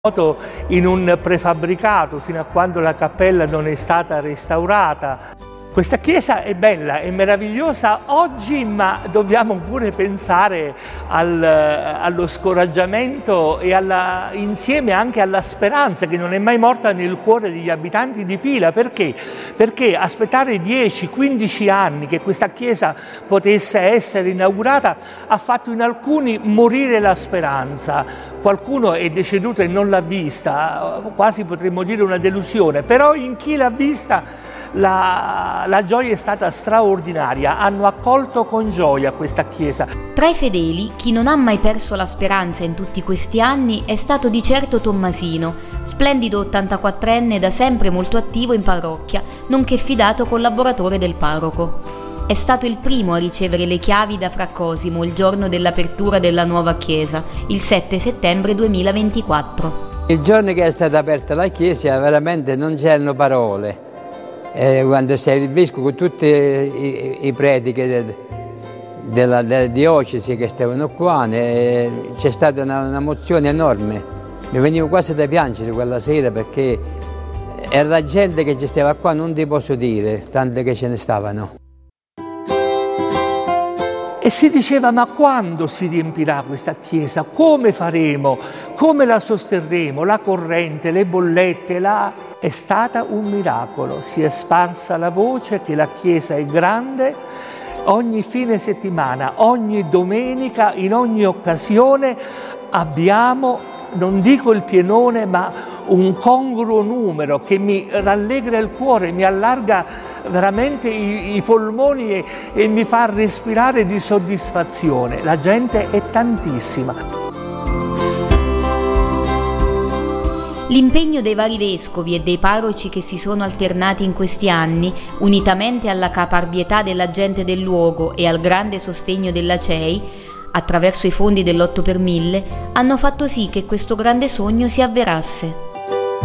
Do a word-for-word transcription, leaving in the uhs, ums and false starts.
in un prefabbricato fino a quando la cappella non è stata restaurata. Questa chiesa è bella, è meravigliosa oggi, ma dobbiamo pure pensare al, allo scoraggiamento e alla, insieme anche alla speranza che non è mai morta nel cuore degli abitanti di Pila. Perché? Perché aspettare dieci quindici anni che questa chiesa potesse essere inaugurata ha fatto in alcuni morire la speranza. Qualcuno è deceduto e non l'ha vista, quasi potremmo dire una delusione, però in chi l'ha vista la, la gioia è stata straordinaria, hanno accolto con gioia questa chiesa. Tra i fedeli, chi non ha mai perso la speranza in tutti questi anni è stato di certo Tommasino, splendido ottantaquattrenne da sempre molto attivo in parrocchia, nonché fidato collaboratore del parroco. È stato il primo a ricevere le chiavi da Fra Cosimo il giorno dell'apertura della nuova chiesa, il sette settembre duemilaventiquattro. Il giorno che è stata aperta la chiesa veramente non c'erano parole. Eh, quando sei il vescovo con tutti i, i preti de, della, della diocesi che stavano qua, ne, c'è stata una, una emozione enorme. Mi venivo quasi da piangere quella sera perché era la gente che ci stava qua, non ti posso dire, tante che ce ne stavano. E si diceva: ma quando si riempirà questa chiesa? Come faremo? Come la sosterremo? La corrente, le bollette, la... È stata un miracolo. Si è sparsa la voce che la chiesa è grande. Ogni fine settimana, ogni domenica, in ogni occasione abbiamo, non dico il pienone, ma un congruo numero che mi rallegra il cuore, mi allarga veramente i, i polmoni e, e mi fa respirare di soddisfazione. La gente è tantissima. L'impegno dei vari vescovi e dei parroci che si sono alternati in questi anni, unitamente alla caparbietà della gente del luogo e al grande sostegno della C E I, attraverso i fondi dell'otto per mille, hanno fatto sì che questo grande sogno si avverasse.